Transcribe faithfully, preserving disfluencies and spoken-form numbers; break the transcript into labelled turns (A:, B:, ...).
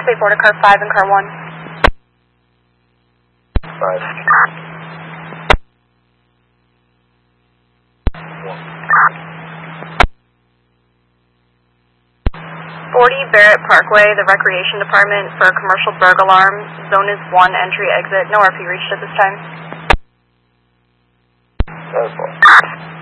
A: eight four to car five and car one.
B: Five.
A: forty Barrett Parkway, the Recreation Department for a commercial burg alarm. Zone is one, entry exit. No R P reached at this time.
B: That's all.